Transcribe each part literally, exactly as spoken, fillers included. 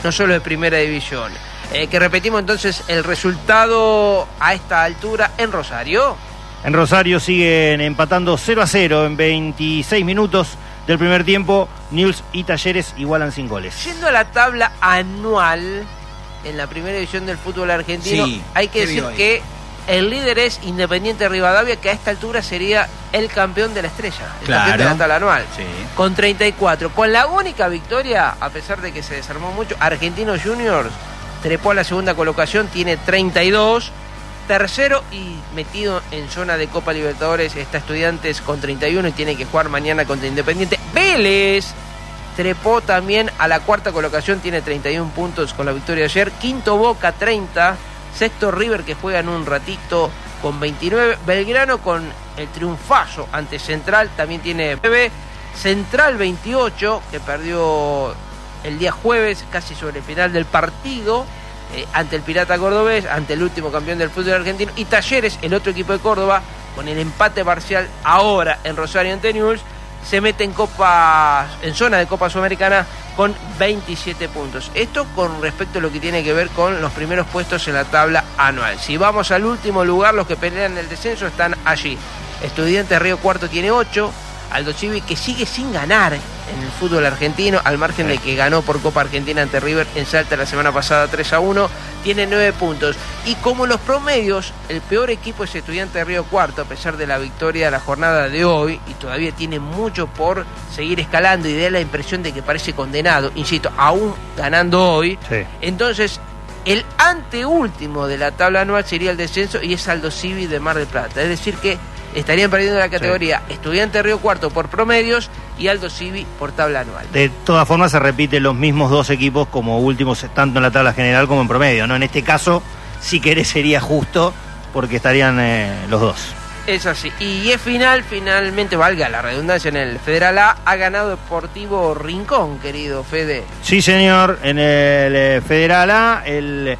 no solo de primera división. Eh, que repetimos entonces el resultado a esta altura en Rosario. En Rosario siguen empatando cero a cero en veintiséis minutos del primer tiempo. Newell's y Talleres igualan sin goles. Yendo a la tabla anual en la primera división del fútbol argentino, sí, hay que decir que el líder es Independiente Rivadavia, que a esta altura sería el campeón de la estrella, el claro. campeón de la tabla anual, sí. con treinta y cuatro. Con la única victoria, a pesar de que se desarmó mucho, Argentinos Juniors trepó a la segunda colocación, tiene treinta y dos. Tercero y metido en zona de Copa Libertadores está Estudiantes con treinta y uno y tiene que jugar mañana contra Independiente. Vélez trepó también a la cuarta colocación, tiene treinta y uno puntos con la victoria de ayer. Quinto Boca, treinta. Sexto River, que juega en un ratito, con veintinueve. Belgrano con el triunfazo ante Central, también tiene nueve. Central veintiocho, que perdió el día jueves, casi sobre el final del partido, eh, ante el Pirata Cordobés, ante el último campeón del fútbol argentino. Y Talleres, el otro equipo de Córdoba, con el empate parcial ahora en Rosario ante Newell's, se mete en Copa, en zona de Copa Sudamericana con veintisiete puntos. Esto con respecto a lo que tiene que ver con los primeros puestos en la tabla anual. Si vamos al último lugar, los que pelean el descenso están allí. Estudiantes Río Cuarto tiene ocho. Aldo Civi, que sigue sin ganar en el fútbol argentino, al margen de que ganó por Copa Argentina ante River en Salta la semana pasada tres a uno, tiene nueve puntos. Y como los promedios, el peor equipo es Estudiantes de Río Cuarto, a pesar de la victoria de la jornada de hoy, y todavía tiene mucho por seguir escalando y da la impresión de que parece condenado, insisto, aún ganando hoy. Sí. Entonces, el anteúltimo de la tabla anual sería el descenso y es Aldo Civi de Mar del Plata. Es decir que estarían perdiendo la categoría sí. Estudiante Río Cuarto por promedios y Aldo Civi por tabla anual. De todas formas se repiten los mismos dos equipos como últimos, tanto en la tabla general como en promedio, ¿no? En este caso, si querés, sería justo porque estarían eh, los dos. Es así. Y es final, finalmente, valga la redundancia, en el Federal A, ha ganado Deportivo Rincón, querido Fede. Sí, señor, en el eh, Federal A, el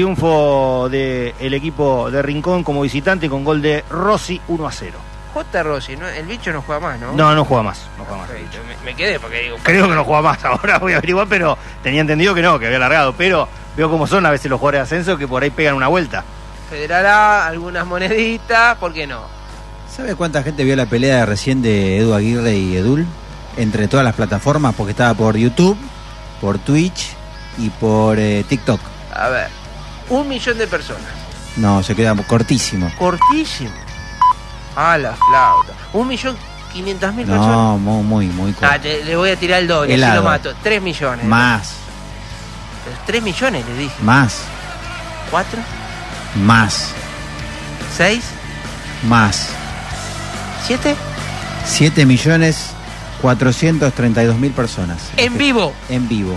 triunfo del equipo de Rincón como visitante con gol de Rossi, uno a cero. J. Rossi, ¿no? El bicho no juega más, ¿no? No, no juega más. No juega más me, me quedé porque digo... Creo que no juega más, ahora voy a averiguar, pero tenía entendido que no, que había largado. Pero veo cómo son a veces los jugadores de ascenso que por ahí pegan una vuelta. Federal A, algunas moneditas, ¿por qué no? ¿Sabe cuánta gente vio la pelea recién de Edu Aguirre y Edul? Entre todas las plataformas, porque estaba por YouTube, por Twitch y por eh, TikTok. A ver... Un millón de personas. No, se queda cortísimo. Cortísimo. Ah, la flauta. Un millón quinientas mil personas. No, muy, muy, muy corto. Ah, le, le voy a tirar el doble, así lo mato. Tres millones. Más. Pero tres millones, le dije. Más. ¿Cuatro? Más. ¿Seis? Más. ¿Siete? Siete millones cuatrocientos treinta y dos mil personas. ¿En este, vivo? En vivo.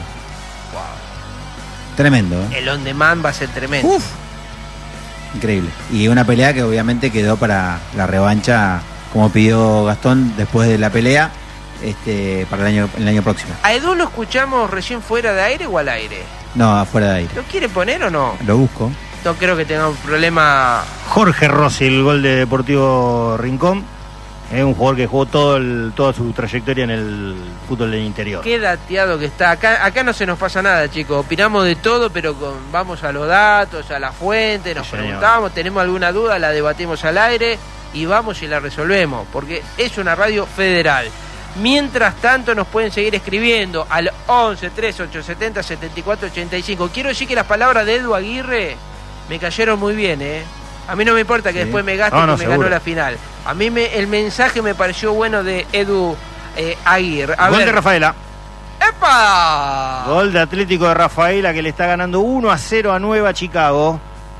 Tremendo, ¿eh? El on demand va a ser tremendo. Uf. Increíble. Y una pelea que obviamente quedó para la revancha, como pidió Gastón después de la pelea, este, para el año, el año próximo. ¿A Edu lo escuchamos recién fuera de aire o al aire? No, afuera de aire. ¿Lo quiere poner o no? Lo busco. No creo que tenga un problema. Jorge Rossi, el gol de Deportivo Rincón. Es un jugador que jugó todo el, toda su trayectoria en el fútbol del interior. Qué dateado que está. Acá, acá no se nos pasa nada, chicos. Opinamos de todo, pero con, vamos a los datos, a la fuente, nos sí, preguntamos, tenemos alguna duda, la debatimos al aire y vamos y la resolvemos, porque es una radio federal. Mientras tanto nos pueden seguir escribiendo al once, trece, ochocientos setenta, setenta y cuatro ochenta y cinco. Quiero decir que las palabras de Edu Aguirre me cayeron muy bien, ¿eh? A mí no me importa que sí. después me gaste no, no, que me seguro. ganó la final. A mí me, el mensaje me pareció bueno de Edu eh, Aguirre. A Gol ver. de Rafaela. ¡Epa! Gol de Atlético de Rafaela que le está ganando uno a cero a Nueva Chicago.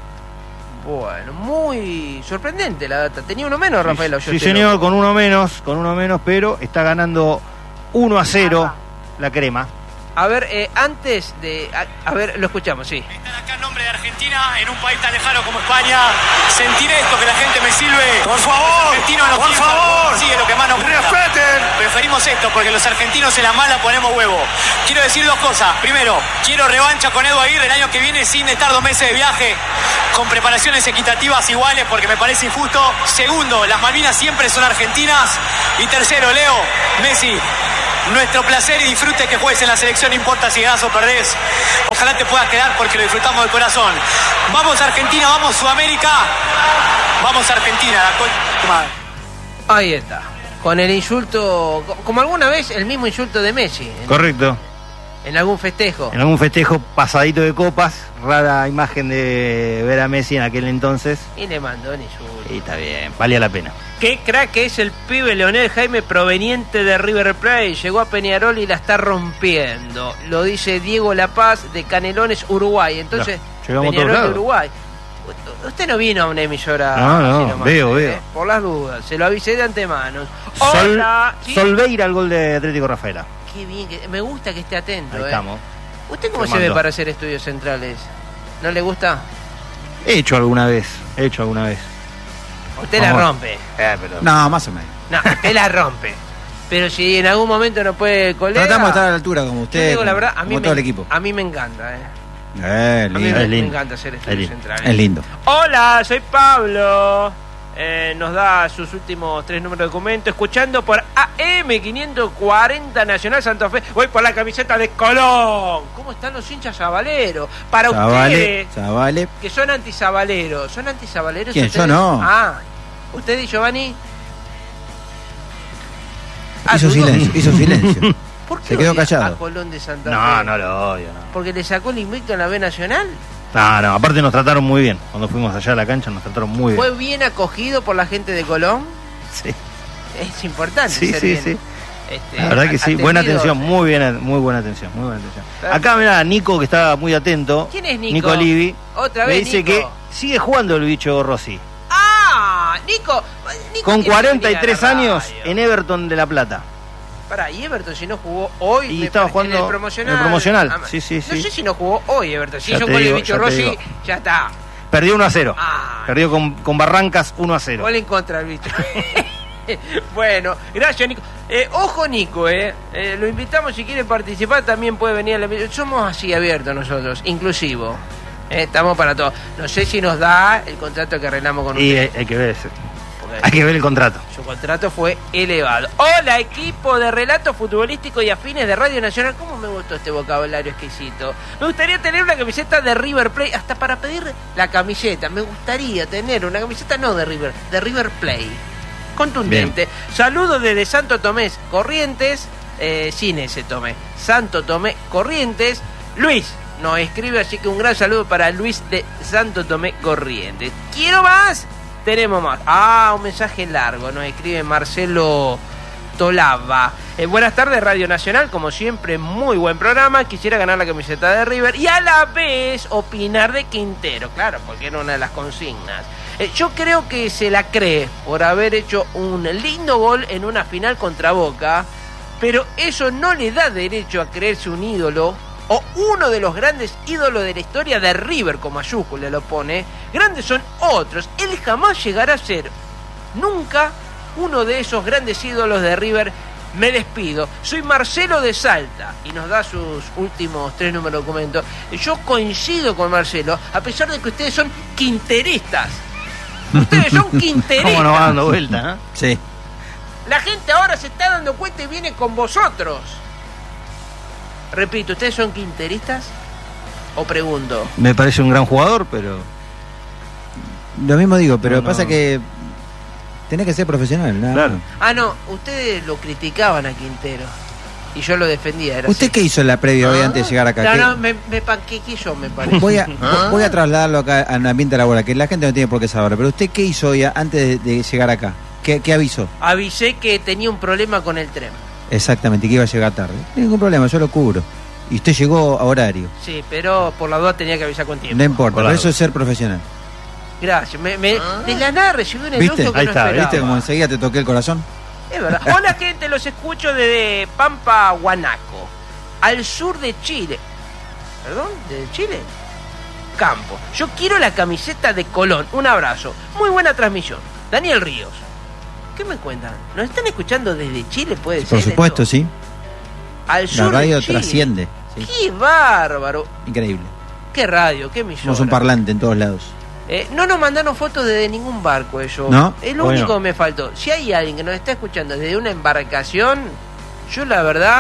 Bueno, muy sorprendente la data. Tenía uno menos, sí, Rafaela. Sí, señor, con uno menos, con uno menos, pero está ganando uno a cero ah. la crema. A ver, eh, antes de... A, a ver, lo escuchamos, sí. Estar acá en nombre de Argentina, en un país tan lejano como España, sentir esto, que la gente me silbe. Por favor, argentinos nos por favor, sigue lo que más nos gusta. Respeten. Preferimos esto, porque los argentinos en la mala ponemos huevo. Quiero decir dos cosas. Primero, quiero revancha con Edu Aguirre el año que viene sin estar dos meses de viaje, con preparaciones equitativas iguales, porque me parece injusto. Segundo, las Malvinas siempre son argentinas. Y tercero, Leo, Messi, nuestro placer y disfrute que juegues en la selección selección, no importa si ganás o perdés. Ojalá te puedas quedar porque lo disfrutamos de corazón. Vamos Argentina, vamos Sudamérica. Vamos Argentina, la co- madre. Ahí está. Con el insulto, como alguna vez el mismo insulto de Messi. En, Correcto. en algún festejo. En algún festejo pasadito de copas, rara imagen de ver a Messi en aquel entonces. Y le mandó el insulto. Y está bien, valía la pena. Qué crack es el pibe Leonel Jaime proveniente de River Plate. Llegó a Peñarol y la está rompiendo. Lo dice Diego La Paz de Canelones, Uruguay. Entonces, No, llegamos a todos Peñarol de lados. Uruguay. Usted no vino a una emisora. No, no, así nomás, veo, ¿eh? veo. Por las dudas, se lo avisé de antemano. Sol, Hola. ¿Sí? Solveira al gol de Atlético Rafaela. Qué bien, que, me gusta que esté atento. Ahí ¿eh? estamos. ¿Usted cómo se Formando. ve para hacer estudios centrales? ¿No le gusta? He hecho alguna vez, he hecho alguna vez. Usted Vamos. la rompe. Eh, pero... No, más o menos. No, usted la rompe. Pero si en algún momento no puede, colega. Tratamos de estar a la altura como Yo usted, digo la como, verdad, a mí como me, todo el equipo. A mí me encanta, eh. Eh, A mí lindo. me, Es me lindo. encanta hacer Es estudios lindo. centrales. Es lindo. Hola, soy Pablo. Eh, nos da sus últimos tres números de documento. Escuchando por A M quinientos cuarenta Nacional Santa Fe. Voy por la camiseta de Colón. ¿Cómo están los hinchas zabaleros? Para Chavale, ustedes, chavale. que son antizabaleros. ¿Son antizabaleros ¿Quién? ustedes? Yo no. Ah, ¿usted y Giovanni? Ah, Hizo dudó. silencio, hizo silencio. ¿Por qué Se quedó odia callado. a Colón de Santa Fe? No, no lo odio, no. ¿Porque le sacó el invicto en la B Nacional? No, no, aparte nos trataron muy bien. Cuando fuimos allá a la cancha nos trataron muy bien. ¿Fue bien acogido por la gente de Colón? Sí, Es importante sí, ser sí, bien, sí. este, La verdad que sí, atendido. buena atención, muy bien, muy buena atención, muy buena atención. Acá mirá, Nico, que está muy atento. ¿Quién es Nico? Nico Livi. Otra Me vez, dice Nico. que sigue jugando el bicho Rossi. ¡Ah! Nico, Nico Con tiene que cuarenta y tres venir a la años radio. en Everton de La Plata. Pará, y Everton si no jugó hoy Y me estaba parece, jugando en el promocional. en el promocional. Ah, Sí, sí, No sí. sé si no jugó hoy Everton. Si Ya hizo te gol el digo, bicho ya te Rossi, digo. ya está. Perdió uno a cero. Ah. Perdió con, con Barrancas uno a cero. Gol en contra el bicho. Bueno, gracias Nico. Eh, ojo Nico, eh. Eh, lo invitamos si quiere participar, también puede venir a la emisión. Somos así abiertos nosotros, inclusivo. Eh, estamos para todo. No sé si nos da el contrato que arreglamos con Y usted. hay, hay que ver ese. porque Hay que ver el contrato. Su contrato fue elevado. Hola, equipo de relatos futbolísticos y afines de Radio Nacional. ¿Cómo me gustó este vocabulario exquisito? Me gustaría tener una camiseta de River Plate, hasta para pedir la camiseta. Me gustaría tener una camiseta no de River, de River Plate. Contundente. Saludos desde Santo Tomé, Corrientes, eh, sin ese Tomé. Santo Tomé, Corrientes. Luis nos escribe, así que un gran saludo para Luis de Santo Tomé, Corrientes. ¿Quiero más? Tenemos más. Ah, un mensaje largo. Nos escribe Marcelo Tolava. Eh, buenas tardes, Radio Nacional. Como siempre, muy buen programa. Quisiera ganar la camiseta de River y a la vez opinar de Quintero. Claro, porque era una de las consignas. Eh, yo creo que se la cree por haber hecho un lindo gol en una final contra Boca. Pero eso no le da derecho a creerse un ídolo o uno de los grandes ídolos de la historia de River, con mayúscula lo pone. Grandes son otros. Él jamás llegará a ser nunca uno de esos grandes ídolos de River. Me despido. Soy Marcelo de Salta y nos da sus últimos tres números de documento. Yo coincido con Marcelo, a pesar de que ustedes son quinteristas. Ustedes son quinteristas. ¿Cómo nos va dando vuelta? ¿eh? Sí. La gente ahora se está dando cuenta y viene con vosotros. Repito, ¿ustedes son quinteristas? ¿O pregunto? Me parece un gran jugador, pero Lo mismo digo, pero No, no. pasa que tenés que ser profesional, nada Claro. más. Ah, no, ustedes lo criticaban a Quintero. Y yo lo defendía. Era ¿Usted así. qué hizo en la previa hoy Ah, antes de llegar acá? No, ¿Qué- no, me, me panquequé yo, me parece. Voy a, ¿Ah? voy a trasladarlo acá al ambiente laboral, que la gente no tiene por qué saberlo. Pero ¿usted qué hizo hoy antes de, de llegar acá? ¿Qué, qué avisó? Avisé que tenía un problema con el tren. Exactamente, que iba a llegar tarde. No hay ningún problema, yo lo cubro. Y usted llegó a horario. Sí, pero por la duda tenía que avisar con tiempo. No importa, Por pero la eso es ser profesional. Gracias. Me, me- De la nada recibí un ¿Viste? elogio que Ahí no está, esperaba. ¿Viste como enseguida te toqué el corazón? Es verdad. Hola gente, los escucho desde Pampa, Huanaco, al sur de Chile. ¿Perdón? ¿De Chile? Campo. Yo quiero la camiseta de Colón. Un abrazo. Muy buena transmisión. Daniel Ríos. ¿Qué me cuentan? ¿Nos están escuchando desde Chile? Puede Por ser. supuesto, esto? sí. Al La sur radio de Chile. trasciende. Sí. ¡Qué bárbaro! Increíble. ¡Qué radio! ¡Qué millón! Somos un parlante en todos lados. Eh, no nos mandaron fotos desde ningún barco ellos. ¿No? Es lo Bueno. único que me faltó. Si hay alguien que nos está escuchando desde una embarcación, yo la verdad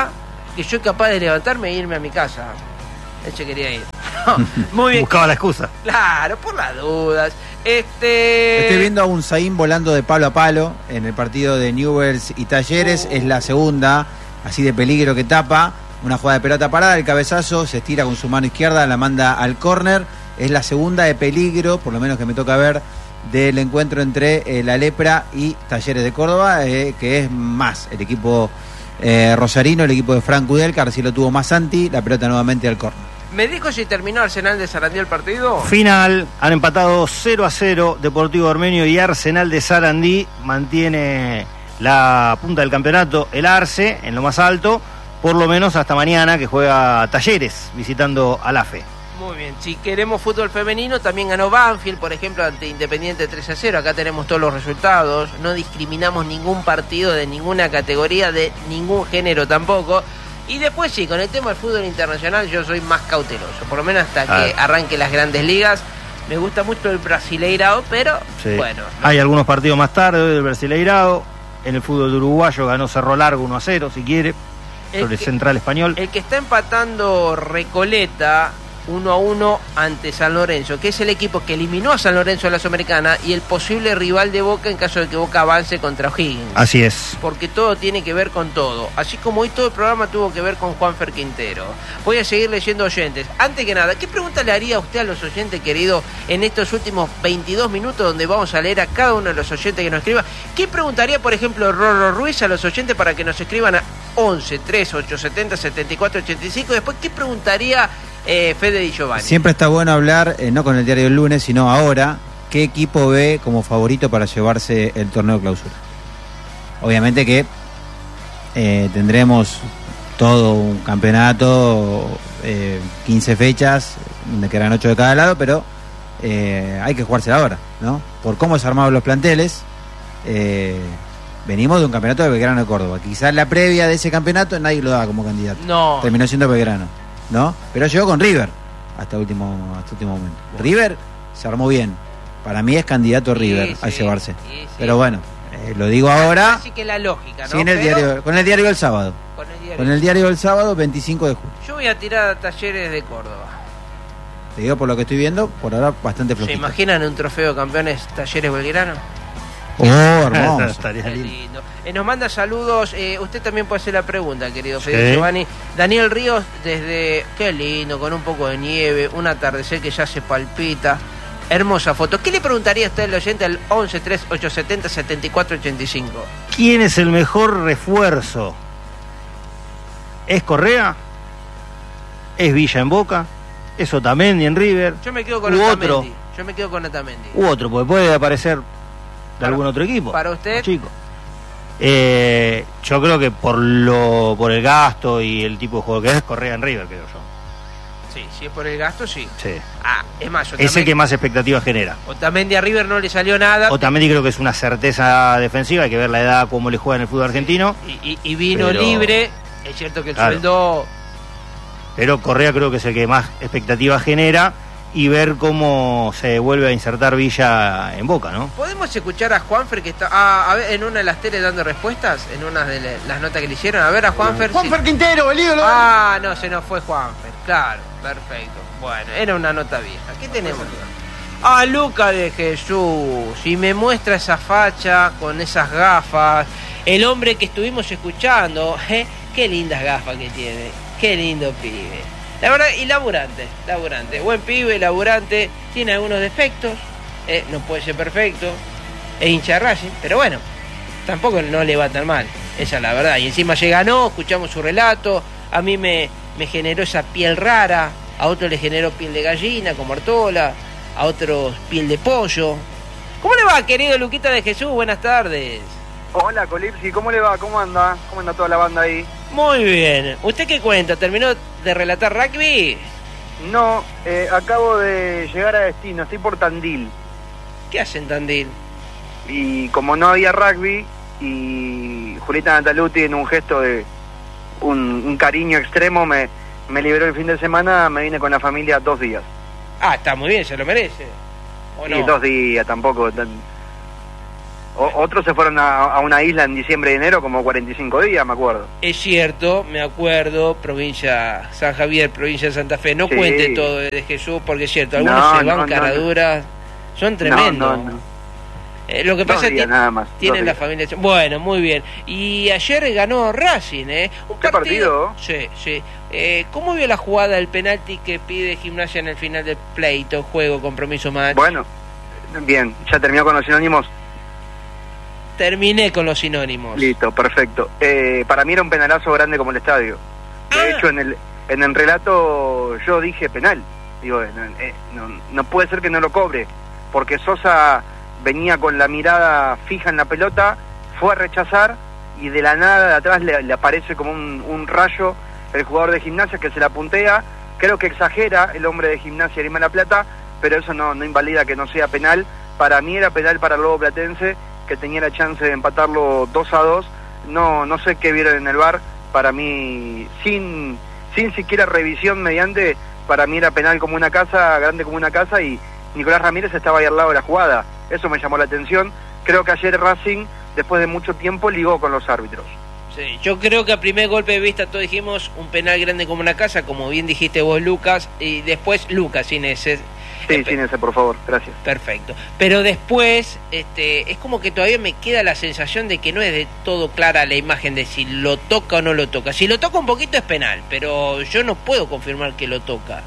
que soy capaz de levantarme e irme a mi casa. Él se quería ir. No, muy bien. Buscaba la excusa. Claro, por las dudas. Este... Estoy viendo a un Zayn volando de palo a palo en el partido de Newell's y Talleres. Oh. Es la segunda, así de peligro, que tapa. Una jugada de pelota parada, el cabezazo, se estira con su mano izquierda, la manda al córner. Es la segunda de peligro, por lo menos que me toca ver, del encuentro entre eh, la Lepra y Talleres de Córdoba, eh, que es más el equipo eh, rosarino, el equipo de Franco Udelca. Recién lo tuvo más Santi, la pelota nuevamente al córner. ¿Me dijo si terminó Arsenal de Sarandí el partido? Final, han empatado cero a cero Deportivo Armenio y Arsenal de Sarandí. Mantiene la punta del campeonato el Arce en lo más alto, por lo menos hasta mañana, que juega Talleres visitando al A F E. Muy bien, si queremos fútbol femenino, también ganó Banfield, por ejemplo, ante Independiente tres a cero. Acá tenemos todos los resultados, no discriminamos ningún partido de ninguna categoría, de ningún género tampoco. Y después sí, con el tema del fútbol internacional yo soy más cauteloso, por lo menos hasta que arranque las grandes ligas. Me gusta mucho el Brasileirao, pero sí. bueno. ¿No? Hay algunos partidos más tarde hoy del Brasileirao. En el fútbol uruguayo ganó Cerro Largo uno a cero, si quiere, el sobre que, Central Español. El que está empatando Recoleta uno a uno ante San Lorenzo, que es el equipo que eliminó a San Lorenzo de la Sudamericana y el posible rival de Boca en caso de que Boca avance contra O'Higgins. Así es. Porque todo tiene que ver con todo. Así como hoy todo el programa tuvo que ver con Juanfer Quintero. Voy a seguir leyendo oyentes. Antes que nada, ¿qué pregunta le haría a usted a los oyentes, querido, en estos últimos veintidós minutos donde vamos a leer a cada uno de los oyentes que nos escriban? ¿Qué preguntaría, por ejemplo, Rorro Ruiz a los oyentes para que nos escriban a once, tres, ocho, setenta, setenta y cuatro, ochenta y cinco? Después, ¿qué preguntaría Eh, Fede Di Giovanni? Siempre está bueno hablar, eh, no con el diario del lunes, sino ahora, qué equipo ve como favorito para llevarse el torneo de clausura. Obviamente que eh, tendremos todo un campeonato, eh, quince fechas, donde quedan ocho de cada lado, pero eh, hay que jugársela ahora, ¿no? Por cómo se armaron los planteles, eh, venimos de un campeonato de Belgrano de Córdoba. Quizás la previa de ese campeonato nadie lo daba como candidato. No. Terminó siendo Belgrano, ¿no? Pero llegó con River hasta último hasta último momento. River se armó bien. Para mí es candidato River sí, a sí, llevarse. sí, sí. Pero bueno, eh, lo digo ahora. Así que la lógica, ¿no? Sí, en el Pero diario, con el diario del sábado. Con el diario. Con el diario del sábado, veinticinco de julio. Yo voy a tirar a Talleres de Córdoba. Te digo por lo que estoy viendo, por ahora bastante ¿Se flojito. imaginan un trofeo de campeones Talleres Belgrano? Oh, hermoso. Estaría Qué lindo. lindo. Eh, nos manda saludos. Eh, usted también puede hacer la pregunta, querido Sí. Fede Giovanni. Daniel Ríos, desde. Qué lindo, con un poco de nieve, un atardecer que ya se palpita. Hermosa foto. ¿Qué le preguntaría a usted al oyente al once, tres, ocho, setenta, setenta y cuatro, ochenta y cinco? ¿Quién es el mejor refuerzo? ¿Es Correa? ¿Es Villa en Boca? ¿Es Otamendi en River? Yo me quedo con ¿U Otamendi. otro? Yo me quedo con Otamendi. U otro, porque puede aparecer de Para- algún otro equipo. para usted. más chico. Eh, yo creo que por lo por el gasto y el tipo de juego que es, Correa en River, creo yo. Sí, si es por el gasto, sí. Sí. Ah, es más, Es el Otamendi, que más expectativas genera. Otamendi a River no le salió nada. Otamendi creo que es una certeza defensiva, hay que ver la edad, cómo le juega en el fútbol argentino. Y, y- y vino Pero- libre. Es cierto que el Claro. sueldo. Pero Correa creo que es el que más expectativas genera y ver cómo se vuelve a insertar Villa en Boca, ¿no? ¿Podemos escuchar a Juanfer que está ah, a ver, en una de las teles dando respuestas? En una de le- las notas que le hicieron. A ver a Juanfer. Juanfer sí. Quintero, el ídolo. Ah, no, se nos fue Juanfer. Claro, perfecto. Bueno, era una nota vieja. ¿Qué tenemos? Ah, Luca de Jesús. Y me muestra esa facha con esas gafas. El hombre que estuvimos escuchando. ¿eh? Qué lindas gafas que tiene. Qué lindo pibe. La verdad, y laburante, laburante. Buen pibe, laburante. Tiene algunos defectos. eh, no puede ser perfecto. Es hincha de Racing, pero bueno, tampoco no le va tan mal. Esa es la verdad. Y encima se ganó, escuchamos su relato. A mí me, me generó esa piel rara. A otro le generó piel de gallina, como Artola. A otros piel de pollo. ¿Cómo le va, querido Luquita de Jesús? Buenas tardes. Hola, Colipsi, ¿cómo le va? ¿Cómo anda? ¿Cómo anda toda la banda ahí? Muy bien. ¿Usted qué cuenta? ¿Terminó de relatar rugby? No, eh, acabo de llegar a destino, estoy por Tandil. ¿Qué hacen Tandil? Y como no había rugby, y Julieta Nataluti en un gesto de un, un cariño extremo me, me liberó el fin de semana, me vine con la familia dos días. Ah, está muy bien, se lo merece. ¿O no? Y dos días tampoco. Tan... O, otros se fueron a, a una isla en diciembre y enero como cuarenta y cinco días, me acuerdo. Es cierto, me acuerdo, provincia San Javier, provincia de Santa Fe. No Sí. cuente todo de Jesús, porque es cierto, algunos No, se van no, no, caraduras, son tremendos. No, no, no. Eh, lo que Dos pasa es días que nada más, tienen dos la días. familia. Bueno, muy bien. Y ayer ganó Racing, ¿eh? Un ¿Qué partido? Sí, sí. Eh, ¿Cómo vio la jugada del penalti que pide Gimnasia en el final del pleito, juego, compromiso match? Bueno, bien, ya terminó con los sinónimos. Terminé con los sinónimos. Listo, perfecto. Eh, para mí era un penalazo grande como el estadio. De Ah. hecho, en el en el relato yo dije penal. Digo, eh, eh, no, no puede ser que no lo cobre, porque Sosa venía con la mirada fija en la pelota, fue a rechazar y de la nada de atrás le, le aparece como un, un rayo el jugador de Gimnasia que se la puntea. Creo que exagera el hombre de Gimnasia Lima La Plata, pero eso no, no invalida que no sea penal. Para mí era penal para el Lobo Platense, que tenía la chance de empatarlo dos a dos. No no sé qué vieron en el V A R. Para mí, sin sin siquiera revisión mediante, para mí era penal como una casa, grande como una casa, y Nicolás Ramírez estaba ahí al lado de la jugada. Eso me llamó la atención. Creo que ayer Racing, después de mucho tiempo, ligó con los árbitros. Sí, yo creo que a primer golpe de vista todos dijimos un penal grande como una casa, como bien dijiste vos, Lucas, y después Lucas, sin ese. Sí, eh, sin ese, por favor, gracias. Perfecto. Pero después, este, es como que todavía me queda la sensación de que no es de todo clara la imagen de si lo toca o no lo toca. Si lo toca un poquito es penal, pero yo no puedo confirmar que lo toca.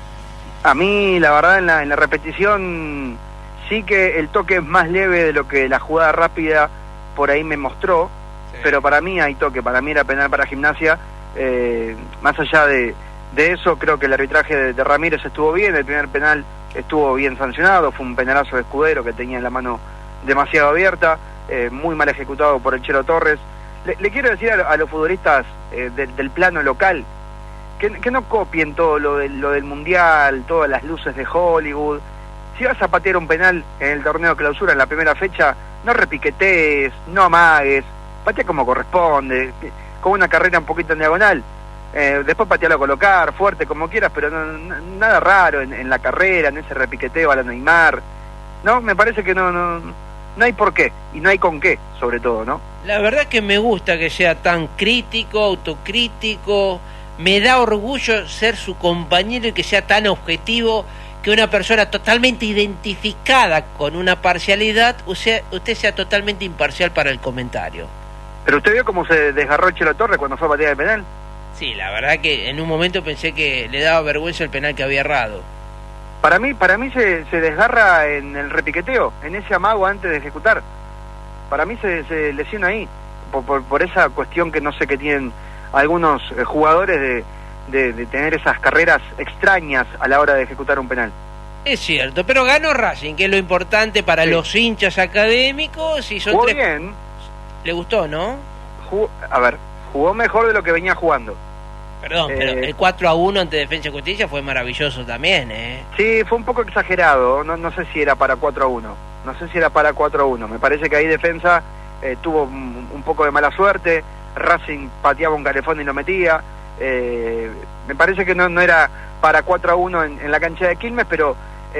A mí, la verdad, en la, en la repetición, sí que el toque es más leve de lo que la jugada rápida por ahí me mostró, Sí. pero para mí hay toque, para mí era penal para Gimnasia. Eh, más allá de, de eso, creo que el arbitraje de, de Ramírez estuvo bien, el primer penal estuvo bien sancionado, fue un penalazo de Escudero que tenía la mano demasiado abierta, eh, muy mal ejecutado por el Chelo Torres. Le, le quiero decir a, a los futbolistas eh, del, del plano local que, que no copien todo lo del, lo del Mundial, todas las luces de Hollywood. Si vas a patear un penal en el torneo de clausura en la primera fecha, no repiquetees, no amagues, patea como corresponde, con una carrera un poquito en diagonal. Eh, después patealo a colocar, fuerte, como quieras, pero no, no, nada raro en, en la carrera, en ese repiqueteo a la Neymar. No, me parece que no, no, no hay por qué, y no hay con qué, sobre todo, ¿no? La verdad que me gusta que sea tan crítico, autocrítico, me da orgullo ser su compañero y que sea tan objetivo, que una persona totalmente identificada con una parcialidad, usted, usted sea totalmente imparcial para el comentario. Pero usted vio cómo se desgarró el Chelo Torres cuando fue a patear el penal. Sí, la verdad que en un momento pensé que le daba vergüenza el penal que había errado. Para mí, para mí se, se desgarra en el repiqueteo, en ese amago antes de ejecutar. Para mí se, se lesiona ahí, por, por, por esa cuestión que no sé que tienen algunos eh, jugadores de, de, de tener esas carreras extrañas a la hora de ejecutar un penal. Es cierto, pero ganó Racing, que es lo importante para Sí. los hinchas académicos. Y son Jugó tres... bien, Le gustó, ¿no? jugó, a ver, jugó mejor de lo que venía jugando. Perdón, Eh, pero el cuatro a uno ante Defensa y Justicia fue maravilloso también, ¿eh? Sí, fue un poco exagerado, no, no sé si era para cuatro a uno, no sé si era para cuatro a uno, me parece que ahí Defensa eh, tuvo un, un poco de mala suerte, Racing pateaba un calefón y lo metía, eh, me parece que no, no era para cuatro a uno en, en la cancha de Quilmes, pero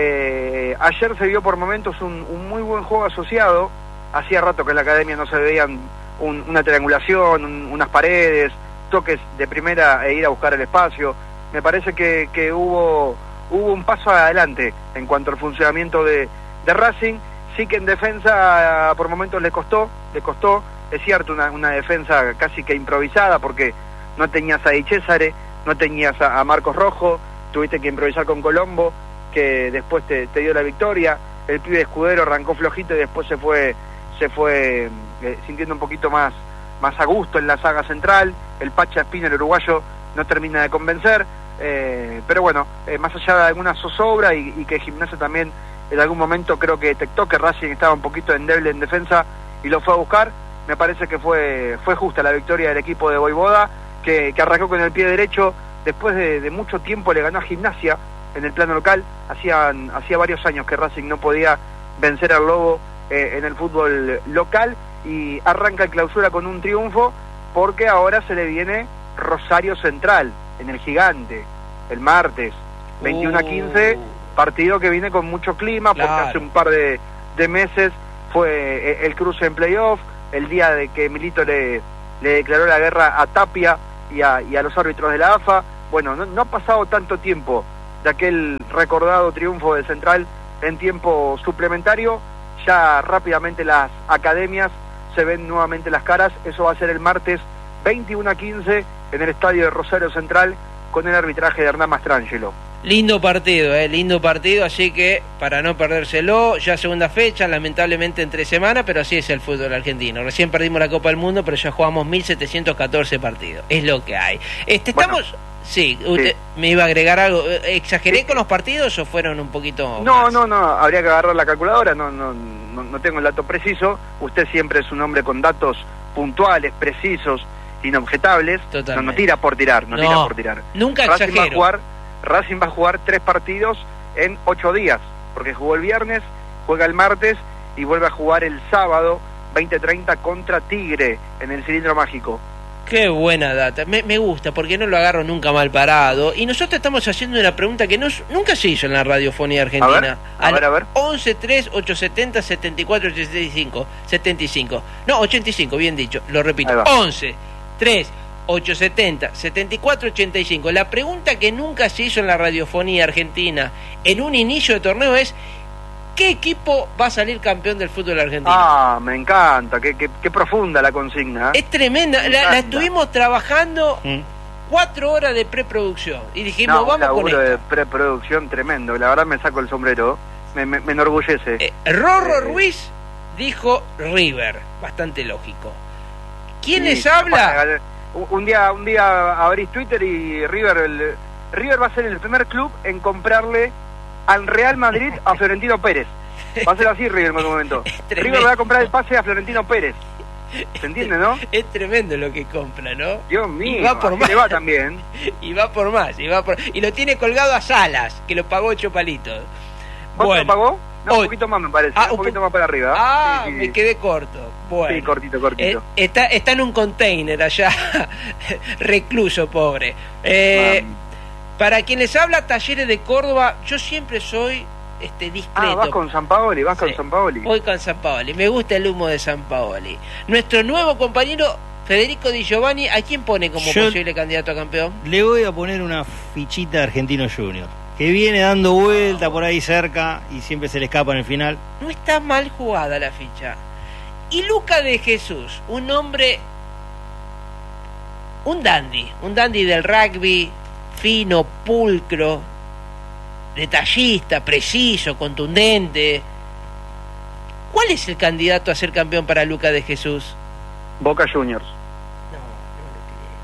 eh, ayer se vio por momentos un, un muy buen juego asociado, hacía rato que en la academia no se veían un, una triangulación, un, unas paredes, toques de primera e ir a buscar el espacio. Me parece que, que hubo hubo un paso adelante en cuanto al funcionamiento de, de Racing. Sí que en defensa por momentos le costó, le costó, es cierto, una, una defensa casi que improvisada, porque no tenías a Di Césare, no tenías a, a Marcos Rojo, tuviste que improvisar con Colombo, que después te, te dio la victoria. El pibe Escudero arrancó flojito y después se fue se fue eh, sintiendo un poquito más más a gusto en la saga central. El Pacha Espina, el uruguayo, no termina de convencer, eh, pero bueno, eh, más allá de alguna zozobra y, y que Gimnasia también en algún momento creo que detectó que Racing estaba un poquito endeble en defensa y lo fue a buscar, me parece que fue fue justa la victoria del equipo de Voivoda, que, que arrancó con el pie derecho, después de, de mucho tiempo le ganó a Gimnasia en el plano local. Hacían, hacía varios años que Racing no podía vencer al Lobo eh, en el fútbol local, y arranca el clausura con un triunfo, porque ahora se le viene Rosario Central en el Gigante el martes veintiuno a quince, partido que viene con mucho clima, porque Claro. hace un par de, de meses fue el cruce en playoff, el día de que Milito le, le declaró la guerra a Tapia y a, y a los árbitros de la A F A. Bueno, no, no ha pasado tanto tiempo de aquel recordado triunfo de Central en tiempo suplementario. Ya rápidamente las academias se ven nuevamente las caras. Eso va a ser el martes veintiuno a quince en el estadio de Rosario Central con el arbitraje de Hernán Mastrangelo. Lindo partido, eh, lindo partido, así que para no perdérselo, ya segunda fecha, lamentablemente entre semana, pero así es el fútbol argentino. Recién perdimos la Copa del Mundo, pero ya jugamos mil setecientos catorce partidos, es lo que hay. Este, Bueno, estamos... Sí, usted sí. me iba a agregar algo. ¿Exageré sí. con los partidos o fueron un poquito No, más? no, no, habría que agarrar la calculadora, no, no, no, no tengo el dato preciso. Usted siempre es un hombre con datos puntuales, precisos, inobjetables. Totalmente. No, no tira por tirar, no, no tira por tirar. Nunca Racing exagero. Va a jugar, Racing va a jugar tres partidos en ocho días, porque jugó el viernes, juega el martes y vuelve a jugar el sábado veinte treinta contra Tigre en el Cilindro Mágico. Qué buena data, me, me gusta, porque no lo agarro nunca mal parado. Y nosotros estamos haciendo una pregunta que no, nunca se hizo en la radiofonía argentina. A ver, a ver, a ver. once tres ocho setenta setenta y cuatro ochenta y cinco setenta y cinco No, ochenta y cinco, bien dicho, lo repito. once tres ocho setenta setenta y cuatro ochenta y cinco La pregunta que nunca se hizo en la radiofonía argentina en un inicio de torneo es: ¿qué equipo va a salir campeón del fútbol argentino? Ah, me encanta, qué, qué, qué profunda la consigna. Es tremenda, la, la estuvimos trabajando ¿Mm? cuatro horas de preproducción y dijimos, no, vamos con esto. de preproducción tremendo, la verdad me saco el sombrero, me, me, me enorgullece. Eh, Rorro eh, Ruiz dijo River, bastante lógico. ¿Quién sí, les habla? Un día, un día abrís Twitter y River, el, River va a ser el primer club en comprarle al Real Madrid a Florentino Pérez. Va a ser así River en un momento. River va a comprar el pase a Florentino Pérez. ¿Se entiende, no? Es tremendo lo que compra, ¿no? Dios mío, y va por más. Le va también. Y va por más, y va por... y lo tiene colgado a Salas, que lo pagó ocho palitos. ¿Cuánto bueno, lo pagó? No, hoy. un poquito más me parece, ah, un poquito po... más para arriba. Ah, sí, sí, me sí. quedé corto. Bueno. Sí, cortito, cortito. Eh, está, está en un container allá, recluso, pobre. Eh, para quien les habla, Talleres de Córdoba, yo siempre soy este discreto. Ah, vas con Sampaoli, vas sí, con Sampaoli. Voy con Sampaoli, me gusta el humo de Sampaoli. Nuestro nuevo compañero Federico Di Giovanni, ¿a quién pone como yo posible candidato a campeón? Le voy a poner una fichita de Argentino Junior, que viene dando vuelta por ahí cerca y siempre se le escapa en el final. No está mal jugada la ficha. Y Luca de Jesús, un hombre, un dandy, un dandy del rugby, fino, pulcro, detallista, preciso, contundente. ¿Cuál es el candidato a ser campeón para Luca de Jesús? Boca Juniors. No, no lo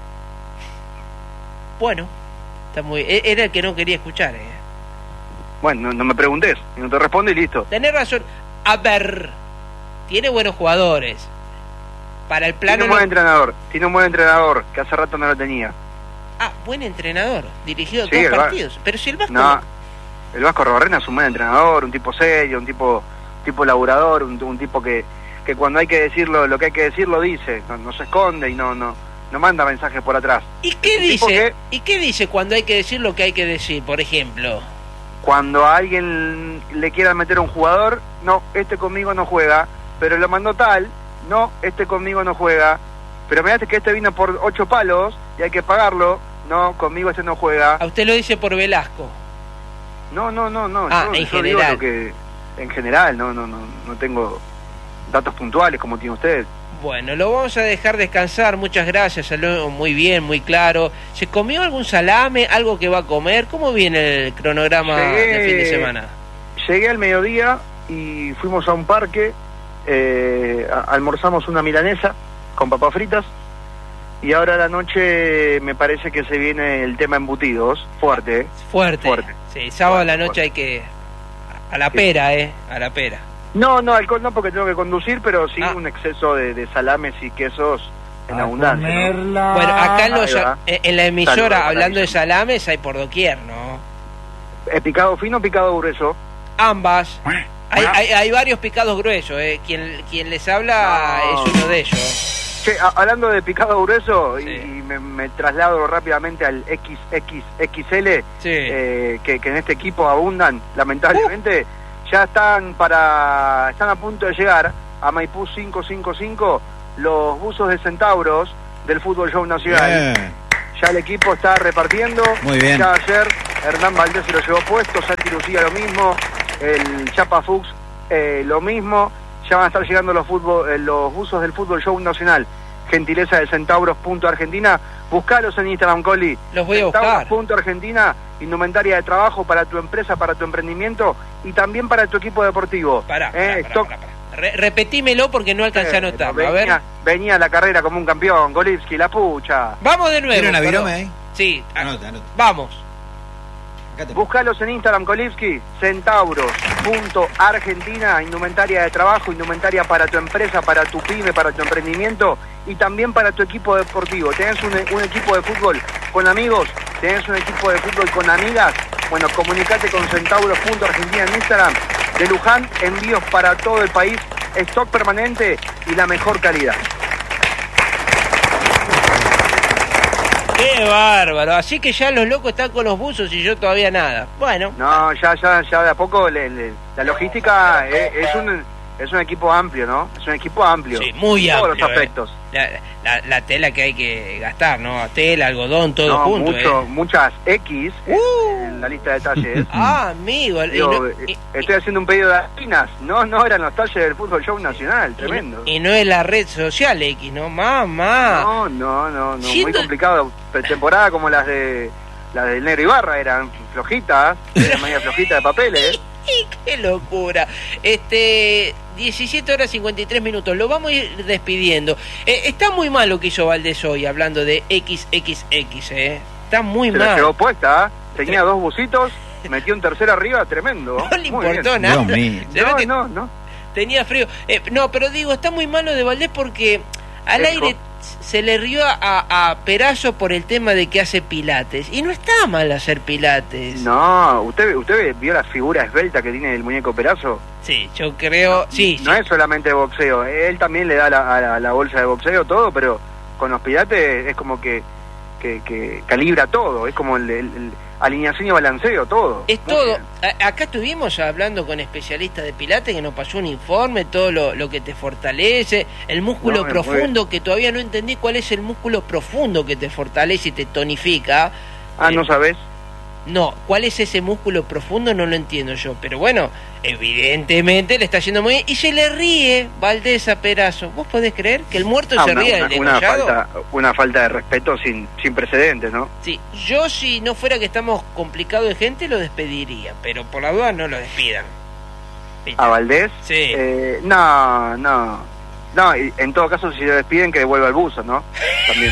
creo. Bueno, está muy, era el que no quería escuchar. Eh. Bueno, no, no me preguntes, no te respondo y listo. Tenés razón. A ver, tiene buenos jugadores. Para el plano. Tiene un buen no... entrenador, tiene un buen entrenador, que hace rato no lo tenía. Ah, buen entrenador, dirigido sí, dos partidos. Va... Pero si el Vasco... No, el Vasco Robarrena es un buen entrenador, un tipo serio, un tipo tipo laburador, un, un tipo que, que cuando hay que decirlo, lo que hay que decir lo dice, no, no se esconde y no no no manda mensajes por atrás. ¿Y qué dice? Que, ¿Y qué dice cuando hay que decir lo que hay que decir, por ejemplo? Cuando a alguien le quiera meter a un jugador, no, este conmigo no juega, pero lo mandó tal, no, este conmigo no juega, pero mirate que este vino por ocho palos y hay que pagarlo, no, conmigo este no juega. ¿A usted lo dice por Velasco? No, no, no, no. Ah, yo, en yo general. Digo lo que, en general, no, no, no, no tengo datos puntuales como tiene usted. Bueno, lo vamos a dejar descansar, muchas gracias, salió muy bien, muy claro. ¿Se comió algún salame, algo que va a comer? ¿Cómo viene el cronograma llegué, de fin de semana? Llegué al mediodía y fuimos a un parque, eh, a, almorzamos una milanesa con papas fritas y ahora a la noche me parece que se viene el tema embutidos, fuerte, ¿eh? Fuerte, fuerte. Sí, sábado fuerte, a la noche fuerte. hay que... A la pera, sí. eh, a la pera. No, no, alcohol no porque tengo que conducir, pero sí ah. un exceso de, de salames y quesos en a abundancia, ¿no? Bueno, acá en, los, en la emisora, Salud, hablando de salames, hay por doquier, ¿no? ¿Es picado fino o picado grueso? Ambas. Hay, hay, hay varios picados gruesos, ¿eh? Quien, quien les habla no. es uno de ellos. Che, a, hablando de picado grueso, sí. y, y me, me traslado rápidamente al equis equis equis ele, sí. eh, que, que en este equipo abundan, lamentablemente, uh. ya están para están a punto de llegar a Maipú cinco cinco cinco los buzos de Centauros del Fútbol Show Nacional. Bien. Ya el equipo está repartiendo. Muy bien. Ya ayer Hernán Valdés se lo llevó puesto, Santi Lucía lo mismo, el Chapa Fuchs eh, lo mismo. Ya van a estar llegando los fútbol, eh, los buzos del Fútbol Show Nacional. Gentileza de Centauros.Argentina. Buscalos en Instagram, Coli. Los voy a buscar. Centauros.Argentina, indumentaria de trabajo para tu empresa, para tu emprendimiento y también para tu equipo deportivo. Pará, eh, pará, pará, stock... pará, pará. Re repetímelo porque no alcancé a anotarlo. venía, A ver. venía a la carrera como un campeón, Golivsky, la pucha. Vamos de nuevo. ¿Tiene una perdón. virome ahí? Sí. Anota, anota. Vamos. Acá te... Búscalos en Instagram, Golivsky, Centauros.Argentina, indumentaria de trabajo, indumentaria para tu empresa, para tu pyme, para tu emprendimiento y también para tu equipo deportivo. ¿Tenés un, un equipo de fútbol con amigos? ¿Tenés un equipo de fútbol con amigas? Bueno, comunicate con Centauros.Argentina en Instagram. De Luján, envíos para todo el país, stock permanente y la mejor calidad. Qué bárbaro. Así que ya los locos están con los buzos y yo todavía nada. Bueno. No, ya, ya, ya de a poco le, le, la logística es, es un es un equipo amplio, ¿no? Es un equipo amplio. Sí, muy en todos amplio. los aspectos. Eh. La, la, la tela que hay que gastar, ¿no? Tela, algodón, todo no, junto. mucho, eh. muchas X Uh. en la lista de talles. Ah, amigo. y Digo, no- eh, y- estoy haciendo un pedido de harina. No, no eran los talles del Fútbol Show Nacional. Tremendo. Y no es la red social X, ¿no? Mamá. No, no, no, no. Muy Siendo- complicado. Pretemporada como las de las del Negro Ibarra eran flojitas, eran media flojitas de papeles. ¡Qué locura! Este, diecisiete horas cincuenta y tres minutos. Lo vamos a ir despidiendo. Eh, está muy mal lo que hizo Valdés hoy, hablando de equis equis equis, ¿eh? Está muy Se la mal. llevó puesta. Tenía dos busitos, metió un tercero arriba, tremendo. No le Muy importó bien. nada. Dios mío. Se ve No, que no, no. tenía frío. Eh, no, pero digo, está muy malo de Valdés porque al ¿Qué aire dijo? se le rió a, a Perazo por el tema de que hace pilates. Y no está mal hacer pilates. No, ¿usted, ¿usted vio la figura esbelta que tiene el muñeco Perazo? Sí, yo creo... sí, No sí. es solamente boxeo, él también le da la, a la, la bolsa de boxeo todo, pero con los pilates es como que, que, que calibra todo, es como el, el- el alineación y balanceo, todo. Es Muy todo. bien. A- acá estuvimos hablando con especialistas de pilates que nos pasó un informe, todo lo, lo que te fortalece, el músculo No, muy profundo, que todavía no entendí cuál es el músculo profundo que te fortalece y te tonifica. Ah, Eh, ¿no sabés? No, ¿cuál es ese músculo profundo? No lo entiendo yo, pero bueno, evidentemente le está yendo muy bien y se le ríe Valdés a Perazo. ¿Vos podés creer que el muerto Ah, se una, ríe una- del una degollado? falta, una falta de respeto sin, sin precedentes, ¿no? Sí, yo si no fuera que estamos complicados de gente lo despediría, pero por la duda no lo despidan. ¿Viste? ¿A Valdés? Sí. Eh, no, no. No, y en todo caso, si lo despiden, que devuelva el buzo, ¿no? También.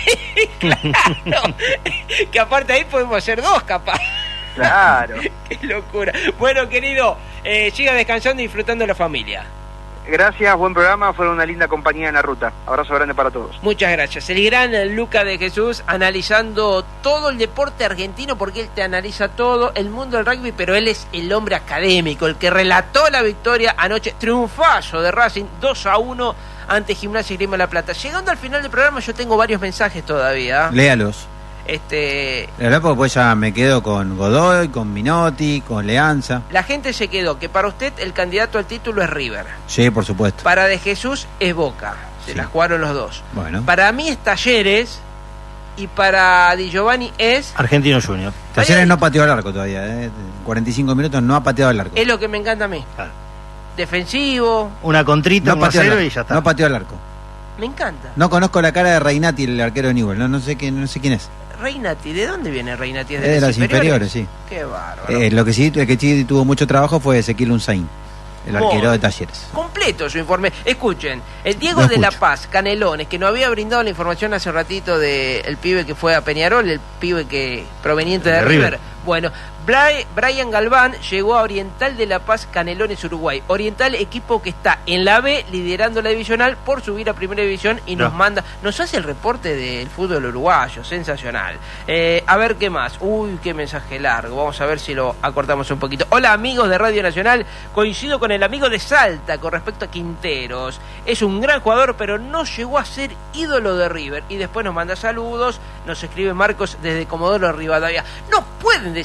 Claro, que aparte ahí podemos hacer dos capaz. Claro. Qué locura. Bueno, querido, eh, siga descansando y disfrutando de la familia. Gracias, buen programa, fueron una linda compañía en la ruta. Abrazo grande para todos. Muchas gracias. El gran Luca de Jesús analizando todo el deporte argentino, porque él te analiza todo el mundo del rugby, pero él es el hombre académico, el que relató la victoria anoche, triunfazo de Racing dos a uno ante Gimnasia y Grima de la Plata. Llegando al final del programa yo tengo varios mensajes todavía. Léalos. Este, La verdad, porque pues ya me quedo con Godoy, con Minotti, con Leanza. la gente se quedó que para usted el candidato al título es River. Sí, por supuesto. Para De Jesús es Boca. Se Sí. la jugaron los dos. Bueno. Para mí es Talleres y para Di Giovanni es Argentino Junior. Talleres no pateó al arco todavía, ¿eh? cuarenta y cinco minutos no ha pateado al arco. es lo que me encanta a mí. Claro. Defensivo, Una contrita, No uno a pateó al cero arco. y ya está. No pateó al arco. me encanta. No conozco la cara de Reinati, el arquero de Newell. No, no sé quién, no sé quién es. Reinati, ¿de dónde viene Reinati? ¿Es Es de las inferiores, sí. Qué bárbaro. Eh, lo que sí, el que sí tuvo mucho trabajo fue Ezequiel Unzain, el Muy arquero de bien. Talleres. Completo su informe. Escuchen, el Diego Lo de La escucho. Paz, Canelones, que nos había brindado la información hace ratito del pibe que fue a Peñarol, el pibe que proveniente de, De River. River. Bueno, Bri- Brian Galván llegó a Oriental de La Paz, Canelones, Uruguay. Oriental, equipo que está en la B, liderando la divisional por subir a Primera División y nos No. manda, nos hace el reporte del fútbol uruguayo, sensacional. Eh, a ver qué más. Uy, qué mensaje largo. Vamos a ver si lo acortamos un poquito. Hola amigos de Radio Nacional, coincido con el amigo de Salta con respecto a Quinteros. Es un gran jugador, pero no llegó a ser ídolo de River. Y después nos manda saludos, nos escribe Marcos desde Comodoro Rivadavia. No pueden decir que Juan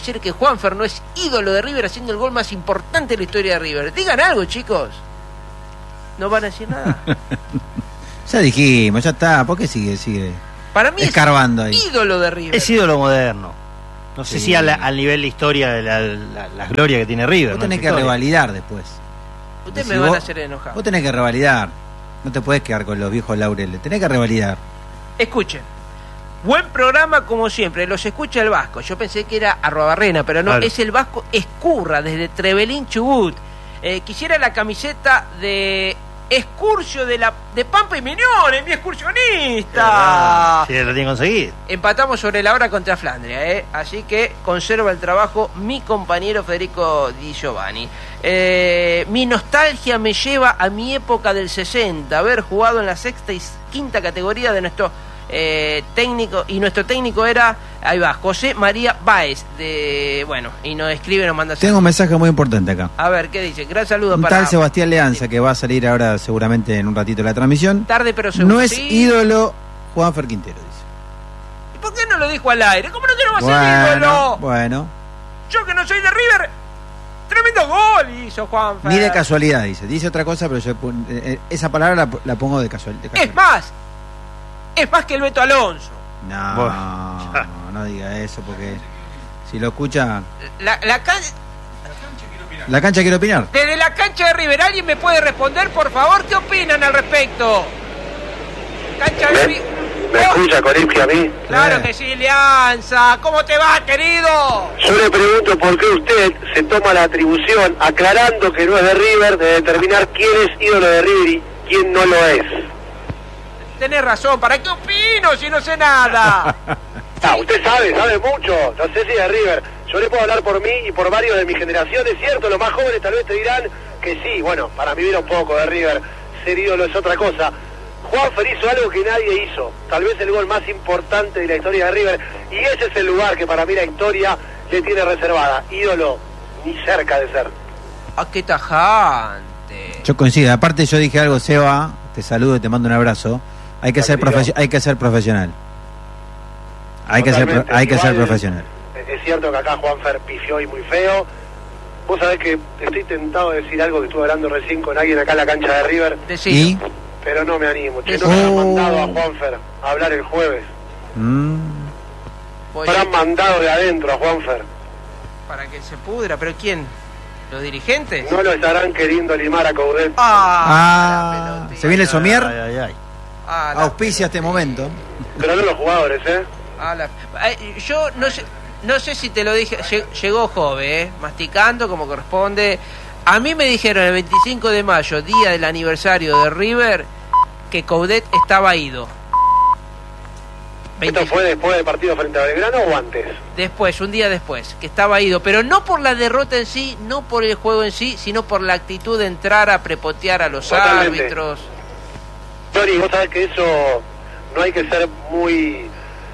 Juanfer no es ídolo de River haciendo el gol más importante de la historia de River. Digan algo, chicos. ¿No van a decir nada? Ya dijimos, ya está. ¿Por qué sigue, sigue Para mí escarbando es ahí? ídolo de River. Es ídolo moderno. No sé Sí. si al, al nivel de historia de la, la, la gloria que tiene River. Vos ¿no? tenés Su que historia. revalidar después. Ustedes Si me van vos- a hacer enojar. Vos tenés que revalidar. No te podés quedar con los viejos laureles. Tenés que revalidar. Escuchen. Buen programa como siempre. Los escucha el Vasco. Yo pensé que era Arrobarrena, pero no. Claro. Es el Vasco Escurra desde Trevelín, Chubut. Eh, quisiera la camiseta de Excursio de la de Pampa y Miñones, mi excursionista. Sí, lo tiene que conseguir. Empatamos sobre la hora contra Flandria, ¿eh? Así que conserva el trabajo mi compañero Federico Di Giovanni. Eh, mi nostalgia me lleva a mi época del sesenta, haber jugado en la sexta y quinta categoría de nuestro eh, técnico, y nuestro técnico era, ahí va, José María Báez, de, bueno, y nos escribe, nos manda Tengo un mensaje muy importante acá. a ver, ¿qué dice? Gran saludo Un para... tal Sebastián Leanza, que va a salir ahora seguramente en un ratito la transmisión. Tarde pero seguro. No es Sí. ídolo Juanfer Quintero, dice. ¿Y por qué no lo dijo al aire? ¿Cómo no que no va a ser Bueno, ídolo? bueno. Yo que no soy de River, tremendo gol hizo Juanfer. Ni de casualidad, dice. Dice otra cosa, pero yo pon- eh, eh, esa palabra la, la pongo de, casual, de Es casualidad. más, es más que el Beto Alonso. No, Bueno, ya. no diga eso, porque si lo escucha... La, la can- La cancha quiere opinar. Desde la cancha de River, ¿alguien me puede responder, por favor? ¿Qué opinan al respecto? Cancha de River. ¿Me escucha, Colipsky, a mí? Claro Eh. que sí, Leanza. ¿Cómo te va, querido? Yo le pregunto por qué usted se toma la atribución, aclarando que no es de River, de determinar quién es ídolo de River y quién no lo es. Tenés razón, ¿para qué opino si no sé nada? Ah, usted sabe, sabe mucho, no sé si es de River. Yo le puedo hablar por mí y por varios de mi generación, es cierto, los más jóvenes tal vez te dirán que sí, bueno, para mí viene un poco de River, ser ídolo es otra cosa. Juanfer hizo algo que nadie hizo, tal vez el gol más importante de la historia de River, y ese es el lugar que para mí la historia le tiene reservada. Ídolo, ni cerca de ser. ¡Ah, qué tajante! Yo coincido. Aparte yo dije algo, Seba, te saludo y te mando un abrazo. Hay que ser Tranquilo. profesio- hay que ser profesional. Hay que ser pro- Totalmente. hay que ser Igual, profesional. Es cierto que acá Juanfer pifió y muy feo. Vos sabés que estoy tentado de decir algo que estuve hablando recién con alguien acá en la cancha de River, Decilo. Y pero no me animo. Che, no Oh. me han mandado a Juanfer a hablar el jueves. mm, Voy Me han mandado de adentro a Juanfer. para que se pudra, ¿pero quién? ¿Los dirigentes? No lo estarán queriendo limar a Coudet. ¡Ah! Ah, la pelotita. ¿se viene el somier? Ay, ay, ay. Ah, la Auspicia este momento. Pero no los jugadores, ¿eh? Ah, la- Ay, yo no sé, no sé si te lo dije, lle- llegó Jove, ¿eh? Masticando como corresponde. A mí me dijeron el veinticinco de mayo, día del aniversario de River, que Coudet estaba ido. ¿Esto fue después del partido frente a Belgrano o antes? Después, un día después, que estaba ido, pero no por la derrota en sí, no por el juego en sí, sino por la actitud de entrar a prepotear a los Totalmente. árbitros. Tony, vos sabés que eso no hay que ser muy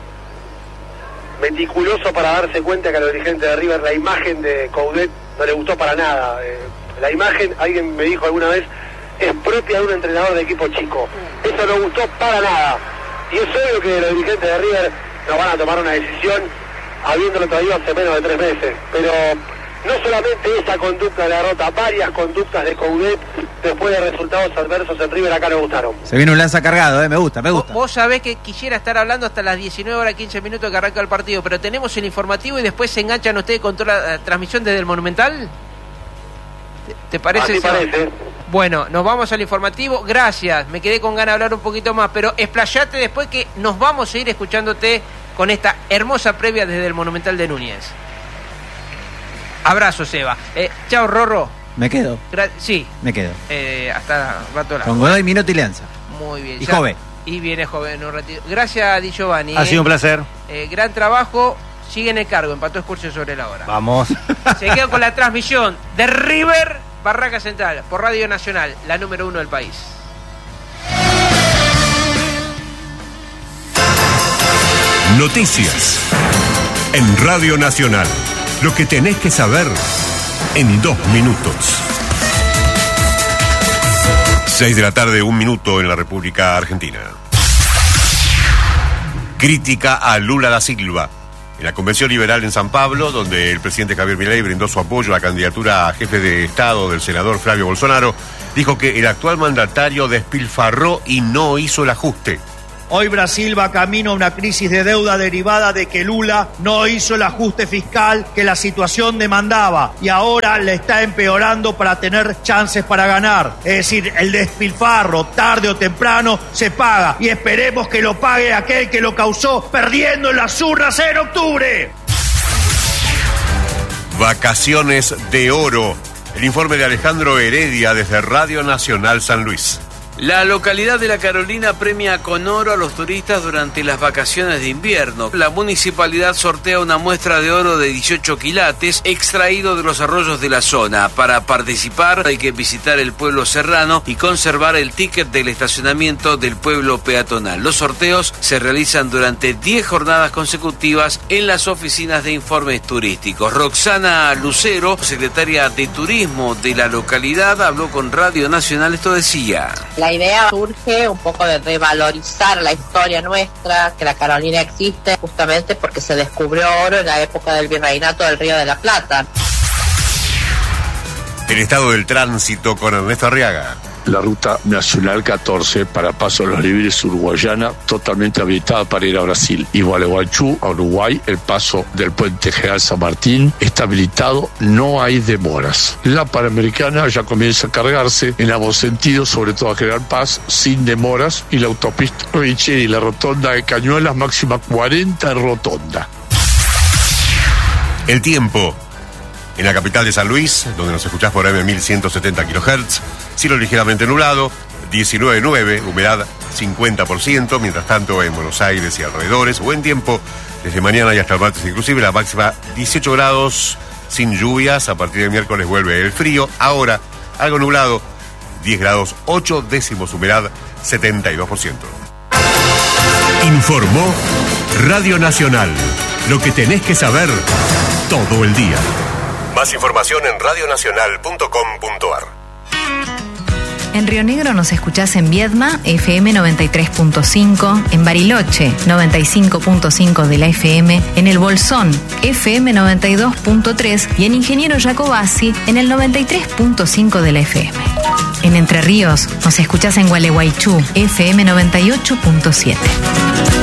meticuloso para darse cuenta que a los dirigentes de River la imagen de Coudet no le gustó para nada. Eh, la imagen, alguien me dijo alguna vez, es propia de un entrenador de equipo chico. Eso no gustó para nada. Y es obvio que los dirigentes de River no van a tomar una decisión habiéndolo todavía hace menos de tres meses. Pero no solamente esa conducta de la derrota, varias conductas de Coudet después de resultados adversos en River acá no gustaron. Se viene un lanza cargado, eh, me gusta, me Vos, gusta. vos sabés que quisiera estar hablando hasta las diecinueve horas quince minutos que arranca el partido, pero tenemos el informativo y después se enganchan ustedes con toda la eh, transmisión desde el Monumental. ¿Te, te parece? Así Seba? parece. Bueno, nos vamos al informativo. Gracias, me quedé con ganas de hablar un poquito más, pero explayate después que nos vamos a ir escuchándote con esta hermosa previa desde el Monumental de Núñez. Abrazo, Seba. Eh, chao, Rorro. Me quedo, Gra- sí, me quedo. eh, hasta rato largo. Con Godoy, Minuto y Leanza. Muy bien. Y ya- Jove. Y viene joven un ratito. Gracias, Di Giovanni. Ha eh. sido un placer. Eh, gran trabajo. Sigue en el cargo. Empató Excursio sobre la hora. Vamos. Se queda con la transmisión de River Barraca Central por Radio Nacional, la número uno del país. Noticias en Radio Nacional. Lo que tenés que saber en dos minutos. Seis de la tarde, un minuto en la República Argentina. Crítica a Lula da Silva. En la Convención Liberal en San Pablo, donde el presidente Javier Milei brindó su apoyo a la candidatura a jefe de Estado del senador Flavio Bolsonaro, dijo que el actual mandatario despilfarró y no hizo el ajuste. Hoy Brasil va camino a una crisis de deuda derivada de que Lula no hizo el ajuste fiscal que la situación demandaba y ahora le está empeorando para tener chances para ganar. Es decir, el despilfarro, tarde o temprano, se paga y esperemos que lo pague aquel que lo causó perdiendo en las urnas en octubre. Vacaciones de oro. El informe de Alejandro Heredia desde Radio Nacional San Luis. La localidad de La Carolina premia con oro a los turistas durante las vacaciones de invierno. La municipalidad sortea una muestra de oro de dieciocho quilates extraído de los arroyos de la zona. Para participar hay que visitar el pueblo serrano y conservar el ticket del estacionamiento del pueblo peatonal. Los sorteos se realizan durante diez jornadas consecutivas en las oficinas de informes turísticos. Roxana Lucero, secretaria de Turismo de la localidad, habló con Radio Nacional. Esto decía: La idea surge un poco de revalorizar la historia nuestra, que la Carolina existe justamente porque se descubrió oro en la época del virreinato del Río de la Plata. El estado del tránsito con Ernesto Arriaga. La ruta nacional catorce para Paso de los Libres uruguayana totalmente habilitada para ir a Brasil. Y Gualeguaychú, a Uruguay, el paso del puente General San Martín está habilitado, no hay demoras. La Panamericana ya comienza a cargarse en ambos sentidos, sobre todo a General Paz, sin demoras. Y la autopista Richeri y la rotonda de Cañuelas, máxima cuarenta en rotonda. El tiempo. En la capital de San Luis, donde nos escuchás por A M mil ciento setenta kilohertz, cielo ligeramente nublado, diecinueve nueve, humedad cincuenta por ciento, mientras tanto en Buenos Aires y alrededores, buen tiempo desde mañana y hasta el martes inclusive, la máxima dieciocho grados, sin lluvias, a partir de miércoles vuelve el frío, ahora algo nublado, diez grados ocho décimos, humedad setenta y dos por ciento. Informó Radio Nacional, lo que tenés que saber todo el día. Más información en radionacional punto com punto a r. En Río Negro nos escuchás en Viedma, F M noventa y tres punto cinco, en Bariloche, noventa y cinco punto cinco de la F M, en El Bolsón, F M noventa y dos punto tres y en Ingeniero Jacobasi, en el noventa y tres punto cinco de la F M. En Entre Ríos nos escuchás en Gualeguaychú, F M noventa y ocho punto siete.